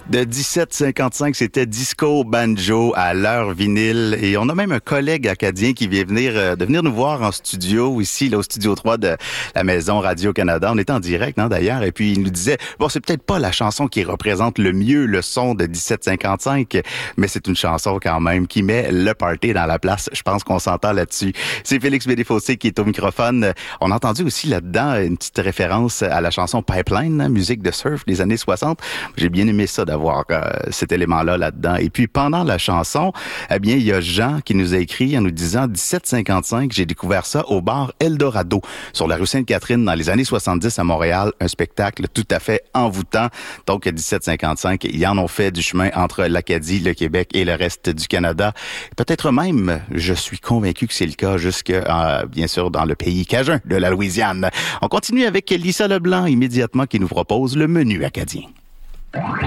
De 17h55, c'était Disco Banjo à l'heure vinyle. Et on a même un collègue acadien qui vient de venir nous voir en studio, ici, là, au Studio 3 de la Maison Radio-Canada. On était en direct, d'ailleurs. Et puis, il nous disait, bon, c'est peut-être pas la chanson qui représente le mieux le son de 17h55, mais c'est une chanson quand même qui met le party dans la place. Je pense qu'on s'entend là-dessus. C'est Félix Bédéfossé qui est au microphone. On a entendu aussi là-dedans une petite référence à la chanson Pipeline, musique de surf des années 60. J'ai bien aimé ça d'avoir cet élément-là là-dedans. Et puis, pendant la chanson, eh bien, il y a Jean qui nous a écrit en nous disant 17h55, j'ai découvert ça au bar Eldorado, sur la rue Sainte-Catherine, dans les années 70 à Montréal. Un spectacle tout à fait envoûtant. Donc, à 17h55, ils en ont fait du chemin entre l'Acadie, le Québec et le reste du Canada. Peut-être même, je suis convaincu que c'est le cas jusque, bien sûr, dans le pays cajun de la Louisiane. On continue avec Lisa Leblanc immédiatement qui nous propose le menu acadien.